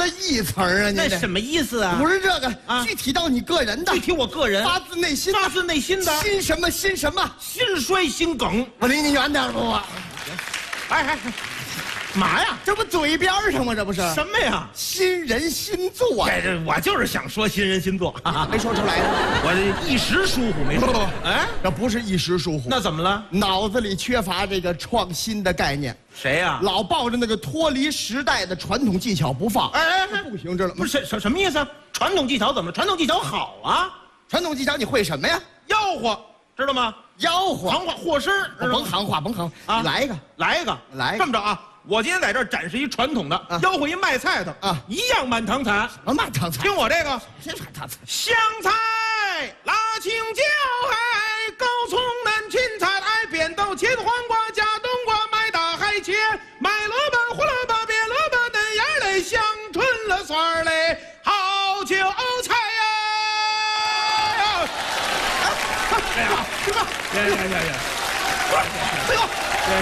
意词儿啊？ 那什么意思啊？ 不是这个啊， 具体到你个人的， 具体我个人发自内心的， 发自内心的， 心什么心什么， 心衰心梗。 我离你远点不？ 哎，嘛呀？ 这不嘴边上吗？这不是什么呀？ 新人新作呀？ 这我就是想说新人新作， 没说出来呢。 我这一时疏忽没说。 不， 哎， 这不是一时疏忽， 那怎么了？ 脑子里缺乏这个创新的概念， 谁呀？ 老抱着那个脱离时代的传统技巧不放。 哎， 不行，这不是什么意思啊？传统技巧怎么了？传统技巧好啊， 传统技巧你会什么呀？ 吆喝知道吗？ 吆喝， 行话和声， 甭行话，甭行啊！来一个， 来一个，这么着啊！我今天在这儿展示一传统的，吆喝一卖菜的啊， 一样满堂彩。 满堂彩， 听我这个， 先满堂彩。 香菜、辣青椒，哎，高葱、嫩芹菜，哎，扁豆、切黄瓜、加冬瓜，买大海茄，买萝卜、胡萝卜、别萝卜，嫩芽嘞，香椿了蒜儿嘞，好韭菜呀！哎呀，行吧，呀，最后，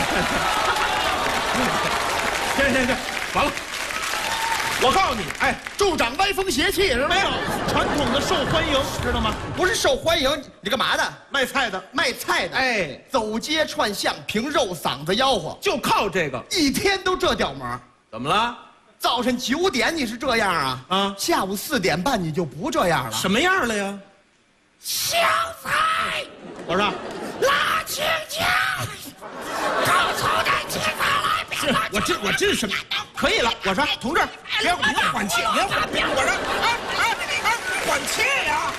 行，完了。我告诉你，哎， 助长歪风邪气是吧？ 没有传统的受欢迎，知道吗？ 不是受欢迎，你干嘛的？ 卖菜的， 卖菜的， 哎， 走街串巷，凭肉嗓子吆喝， 就靠这个， 一天都这调门。 怎么了？ 早晨9点你是这样啊？ 啊， 下午4点半你就不这样了？ 什么样了呀？ 香菜， 我说， 辣青椒，高葱的芹菜来， 是我这是什么？可以了，我说，同志，别缓气，别缓，我说，缓气呀！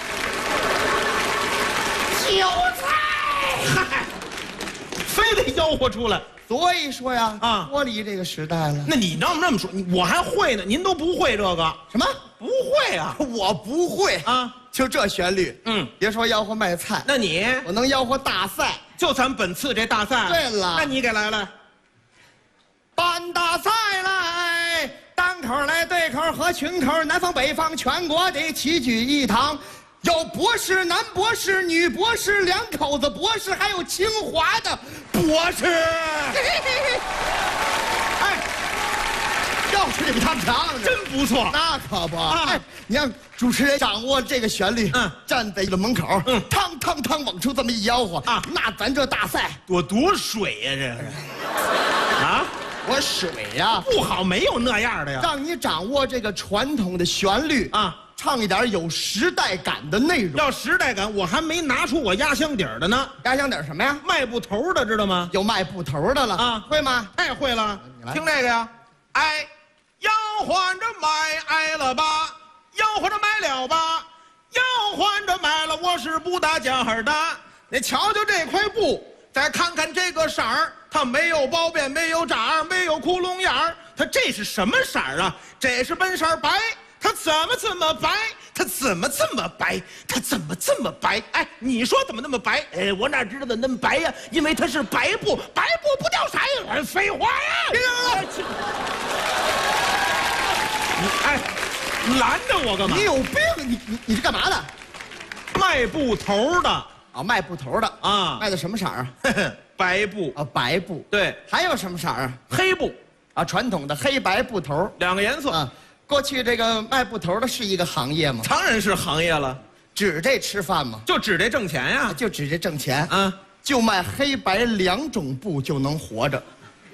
韭菜， 嗨，非得吆喝出来。 所以说呀， 啊， 脱离这个时代了。 那你要这么说，我还会呢，您都不会这个？ 什么？ 不会啊？ 我不会啊， 就这旋律。别说吆喝卖菜， 那你我能吆喝大赛。 就咱本次这大赛。 对了， 那你给来。 办大赛来，单口来对口和群口，南方北方全国的齐聚一堂，有博士、男博士、女博士、两口子博士，还有清华的博士。哎，要是这个他们唱的真不错。 那可不。哎，你让主持人掌握这个旋律，站在门口，汤汤汤往出这么一吆喝啊，那咱这大赛多水呀，这是啊。 我水呀， 不好，没有那样的呀。 让你掌握这个传统的旋律啊，唱一点有时代感的内容。 要时代感，我还没拿出我压箱底儿的呢。 压箱底儿什么呀？ 卖布头的，知道吗？ 有卖布头的了啊，会吗？ 太会了。听这个呀，哎，吆喝着买挨了吧，吆喝着买了吧，吆喝着买了，我是不打架的。你瞧瞧这块布，再看看这个色儿。它没有包边，没有褶，没有窟窿眼儿，它这是什么色儿啊？这是本色白，它怎么这么白？它怎么这么白？它怎么这么白？哎，你说怎么那么白？哎，我哪知道它那么白呀？因为它是白布，白布不掉色呀！废话呀！你哎，拦着我干嘛？ 你有病！你是干嘛的？ 卖布头的啊，卖布头的啊，卖的什么色儿啊？ 白布啊，白布。 对， 还有什么色儿啊？ 黑布啊，传统的黑白布头 2个颜色啊。过去这个卖布头的是一个行业吗？ 当然是行业了， 指这吃饭吗？ 就指这挣钱呀， 就指这挣钱啊， 就卖黑白2种布就能活着。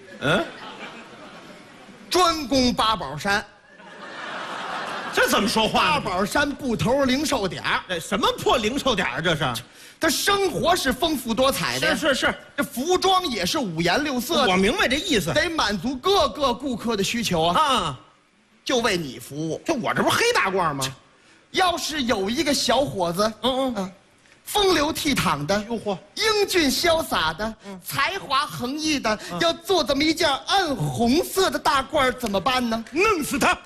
专攻八宝山。 这怎么说话？ 八宝山布头零售点， 这什么破零售点啊？这是。 他生活是丰富多彩的， 是， 这服装也是五颜六色的。 我明白这意思， 得满足各个顾客的需求啊！就为你服务。 我这不是黑大褂吗？ 要是有一个小伙子，风流倜傥的，英俊潇洒的，才华横溢的，要做这么一件暗红色的大褂，怎么办呢？ 弄死他！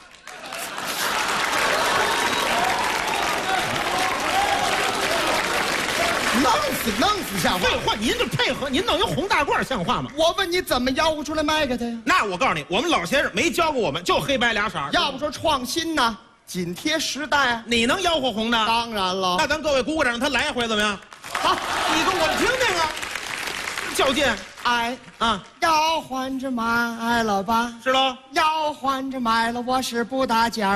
弄死像话！ 废话，您这配合，您弄一红大褂像话吗？ 我问你怎么吆喝出来卖给他呀？ 那我告诉你，我们老先生没教过我们，就黑白2色。 要不说创新呢，紧贴时代啊！ 你能吆喝红的？ 当然了。 那咱各位鼓鼓掌，让他来一回怎么样？好，你跟我们听听啊！较劲， 哎啊，要换着买了吧？ 是喽， 要换着买了，我是不打架。